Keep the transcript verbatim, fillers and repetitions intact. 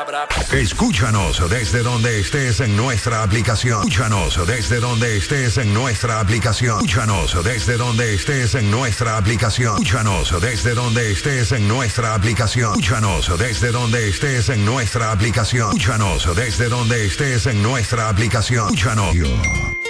Escúchanos desde donde estés en nuestra aplicación. Escúchanos desde donde estés en nuestra aplicación. Escúchanos desde donde estés en nuestra aplicación. Escúchanos desde donde estés en nuestra aplicación. Escúchanos desde donde estés en nuestra aplicación. Escúchanos desde donde estés en nuestra aplicación. Escúchanos.